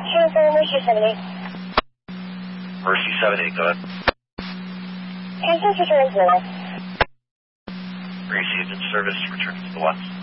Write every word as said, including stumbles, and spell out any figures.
Transfer Mercy seven eight. Mercy seven eight, go ahead. Transfer to Toronto. Received in service, return to the west.